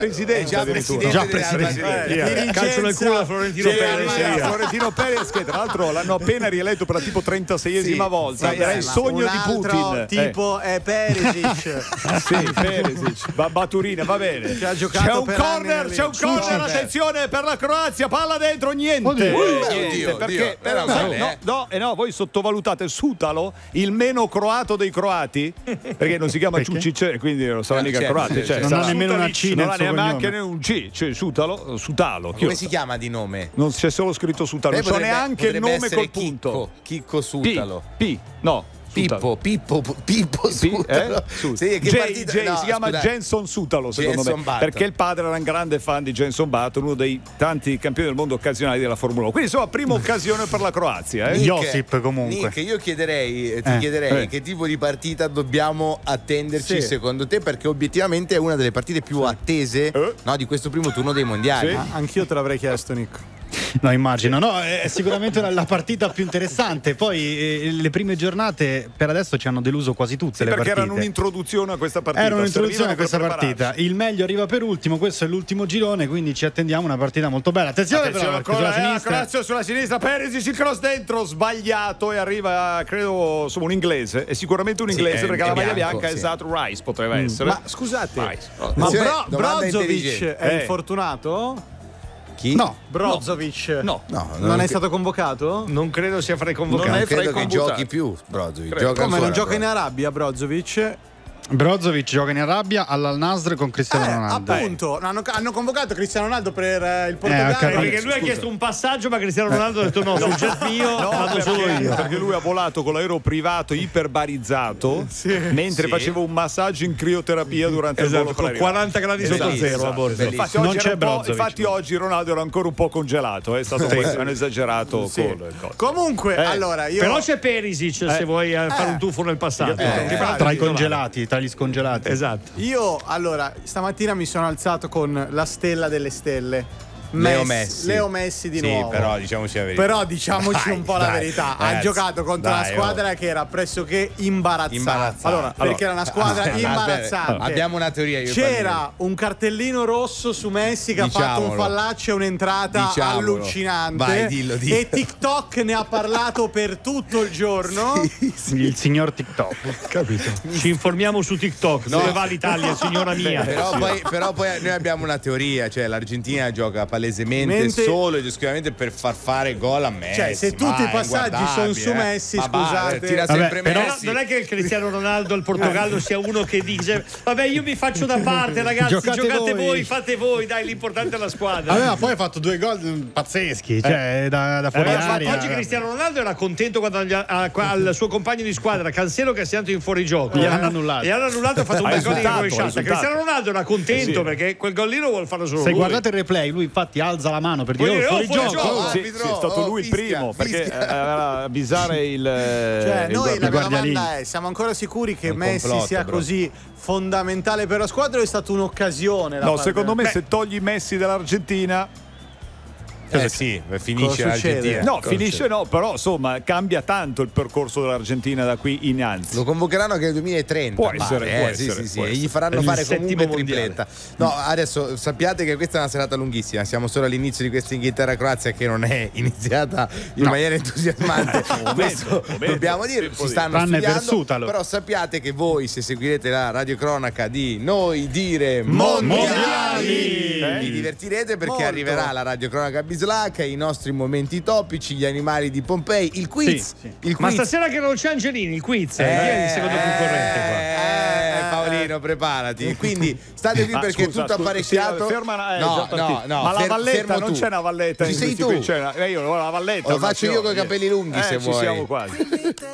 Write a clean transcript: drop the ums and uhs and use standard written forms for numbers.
Presidente, già presidente. Calcio nel culo a Florentino Perez. Florentino Perez, che tra l'altro l'hanno appena rieletto per la tipo 36esima volta. Era il sogno di Putin. Tipo è Perisic. Sì, Perisic. Baturina, va bene. Che ha giocato C'è un corner, attenzione per la Croazia, palla dentro, niente. Oddio, perché no, voi sottovalutate Sutalo, il meno croato dei croati, perché non si chiama Ciucic, quindi non sarà mica croato, cioè, non ha nemmeno una C, non ha neanche un C, cioè Sutalo. Come si chiama di nome? Non c'è solo scritto Sutalo, non so neanche il nome col punto. Chicco Sutalo. Pippo Sutalo. Si chiama Jenson Sutalo, secondo me, perché il padre era un grande fan di Jenson Button, uno dei tanti campioni del mondo occasionali della Formula 1. Quindi insomma, prima occasione per la Croazia. Josip comunque. Nick, io ti chiederei che tipo di partita dobbiamo attenderci secondo te, perché obiettivamente è una delle partite più attese di questo primo turno dei mondiali. Anch'io te l'avrei chiesto, Nick. No, immagino. No, è sicuramente la partita più interessante. Poi le prime giornate per adesso ci hanno deluso quasi tutte le partite. Perché erano un'introduzione a questa partita. Il meglio arriva per ultimo, questo è l'ultimo girone, quindi ci attendiamo una partita molto bella. Attenzione sulla sinistra. Croazia sulla sinistra, Perisic, il cross dentro, sbagliato, e arriva, credo, un inglese. È sicuramente un inglese, perché la maglia bianca è esatto, Rice potrebbe essere. Ma scusate, ma Brozovic è infortunato? Chi? No, Brozovic. No, non è stato convocato? Non credo sia fra i convocati. Non credo che giochi più Brozovic. Come non gioca in Arabia Brozovic? Brozovic gioca in Arabia all'Al Nassr con Cristiano Ronaldo. Appunto, hanno convocato Cristiano Ronaldo per il Portogallo. Perché lui ha chiesto un passaggio, ma Cristiano Ronaldo ha detto no, sul jet mio vado solo io. Perché lui ha volato con l'aereo privato iperbarizzato mentre faceva un massaggio in crioterapia durante il volo con 40 gradi sotto zero a bordo. Infatti oggi Ronaldo era ancora un po' congelato, è stato un esagerato. Comunque, allora io però c'è Perisic se vuoi fare un tuffo nel passato. Tra i congelati, tra gli scongelati. Esatto. Io stamattina mi sono alzato con la stella delle stelle. Leo Messi di nuovo. Però diciamoci la verità. Però diciamoci un po' la verità. Ha giocato contro una squadra che era pressoché imbarazzante. Allora, perché era una squadra imbarazzante. Abbiamo una teoria. C'era un cartellino rosso su Messi che ha fatto un fallaccio e un'entrata allucinante. Vai, dillo. E TikTok ne ha parlato per tutto il giorno. Il signor TikTok. Capito? Ci informiamo su TikTok. Dove va l'Italia, signora mia? Però poi noi abbiamo una teoria, cioè l'Argentina gioca palesemente solo ed esclusivamente per far fare gol a Messi. Cioè, se tutti i passaggi sono su Messi, scusate. Tira sempre però Messi. non è che il Cristiano Ronaldo al Portogallo sia uno che dice vabbè, io mi faccio da parte, ragazzi, giocate voi, fate voi, dai, l'importante è la squadra. Ma poi ha fatto 2 gol pazzeschi, cioè da fuori aria. Oggi Cristiano Ronaldo era contento quando al suo compagno di squadra Cancelo, che si è andato in fuorigioco, gli hanno annullato. Ha fatto un bel gol in rovesciata. Cristiano Ronaldo era contento perché quel gol lì lo vuole fare solo lui. Se guardate il replay, lui infatti alza la mano per dire fuorigioco. Sì, è stato lui il primo, perché era avvisare il noi la domanda è: siamo ancora sicuri che Messi sia così fondamentale per la squadra o è stata un'occasione? Secondo me se togli Messi dall'Argentina finisce l'Argentina. No, finisce però insomma cambia tanto il percorso dell'Argentina da qui innanzi. Lo convocheranno anche nel 2030. Può essere. E gli faranno fare comunque tripletta. No, adesso sappiate che questa è una serata lunghissima. Siamo solo all'inizio di questa Inghilterra-Croazia che non è iniziata in maniera entusiasmante. Questo dobbiamo dire. Si stanno studiando. Però sappiate che voi, se seguirete la radiocronaca di Noi Dire Mondiali, vi divertirete perché arriverà la radiocronaca Bislacca, i nostri momenti topici, gli animali di Pompei, il quiz. Ma stasera che non c'è Angelini, il quiz è il secondo concorrente qua. Paolino, preparati. Quindi state qui perché è tutto apparecchiato. No, ma la valletta non c'è una valletta. Ci sei tu. Io ho la valletta. Lo faccio io con i capelli lunghi se vuoi. Ci siamo quasi.